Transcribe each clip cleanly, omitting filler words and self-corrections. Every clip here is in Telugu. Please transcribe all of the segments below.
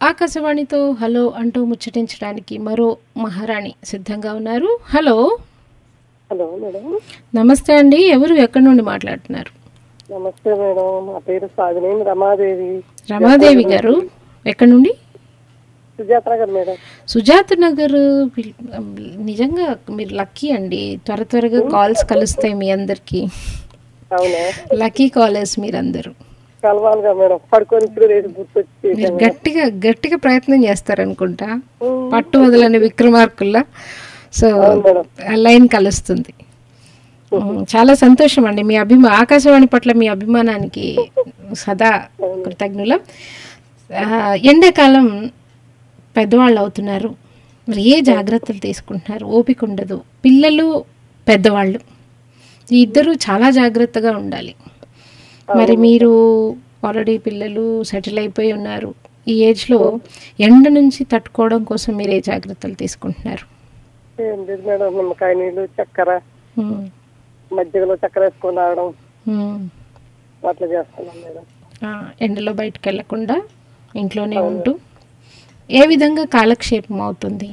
ఆకాశవాణితో హలో అంటూ ముచ్చటించడానికి మరో మహారాణి సిద్ధంగా ఉన్నారు. హలో. Hello madam. నమస్తే అండి. ఎవరు ఎక్కడి నుండి మాట్లాడుతున్నారు? నమస్తే మేడం, నా పేరు సాధినేని రమాదేవి. రమాదేవి గారు ఎక్కడి నుండి? సుజాత నగర్ మేడం. సుజాత నగర్. నిజంగా మీరు లక్కీ అండి, త్వరగా కాల్స్ కలుస్తాయి మీ అందరికి. అవునా? లక్కీ కాలర్స్ మీరందరూ. కలవాలిగా మేడం, పడుకొని ఇప్పుడు రేపు గుర్తొచ్చి మీరు గట్టిగా ప్రయత్నం చేస్తారనుకుంటా, పట్టు వదలని విక్రమార్కుల్లా. సో లైన్ కలుస్తుంది. చాలా సంతోషం అండి. మీ ఆకాశవాణి పట్ల మీ అభిమానానికి సదా కృతజ్ఞులం. ఎండాకాలం పెద్దవాళ్ళు అవుతున్నారు, మరి ఏ జాగ్రత్తలు తీసుకుంటున్నారు? ఓపిక ఉండదు. పిల్లలు పెద్దవాళ్ళు ఈ ఇద్దరు చాలా జాగ్రత్తగా ఉండాలి. మరి మీరు ఆల్రెడీ పిల్లలు సెటిల్ అయిపోయి ఉన్నారు. ఈ ఏజ్లో ఎండ నుంచి తట్టుకోవడం కోసం మీరు ఏ జాగ్రత్తలు తీసుకుంటున్నారు? ఏం లేదు మేడం, నిమ్మకాయ నీళ్ళు, చక్కెర, మజ్జిగలో చక్కెర వేసుకొని రావడం అట్లా చేస్తున్నాం మేడం. ఎండలో బయటకు వెళ్లకుండా ఇంట్లోనే ఉంటూ ఏ విధంగా కాలక్షేపం అవుతుంది?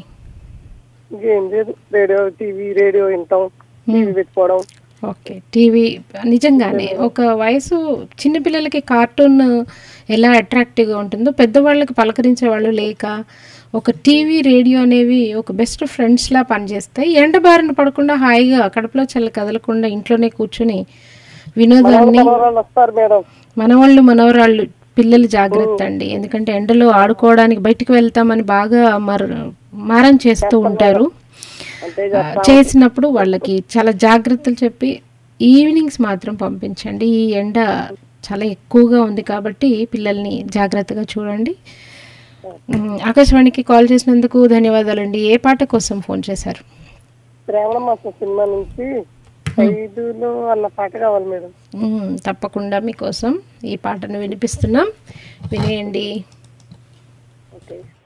ఏం లేదు, రేడియో వింటాం, టీవీ పెట్టుకోవడం. Okay, TV. నిజంగానే ఒక వయసు చిన్నపిల్లలకి కార్టూన్ ఎలా అట్రాక్టివ్గా ఉంటుందో పెద్దవాళ్ళకి పలకరించే వాళ్ళు లేక ఒక టీవీ రేడియో అనేవి ఒక బెస్ట్ ఫ్రెండ్స్లా పనిచేస్తాయి. ఎండ బారిన పడకుండా హాయిగా కడుపులో చల్ల కదలకుండా ఇంట్లోనే కూర్చుని వినోదాన్ని మనవరాళ్ళు పిల్లలు జాగ్రత్త అండి. ఎందుకంటే ఎండలో ఆడుకోవడానికి బయటికి వెళ్తామని బాగా మారం చేస్తూ ఉంటారు. చేసినప్పుడు వాళ్ళకి చాలా జాగ్రత్తలు చెప్పి ఈవినింగ్స్ మాత్రం పంపించండి. ఈ ఎండ చాలా ఎక్కువగా ఉంది కాబట్టి పిల్లల్ని జాగ్రత్తగా చూడండి. ఆకాశవాణికి కాల్ చేసినందుకు ధన్యవాదాలండి. ఏ పాట కోసం ఫోన్ చేశారు? శ్రావణ మాసం సినిమా నుంచి ఐదులో అన్న పాట కావాలి మేడం. తప్పకుండా మీకోసం ఈ పాటను వినిపిస్తున్నాం, వినేయండి. ఓకే.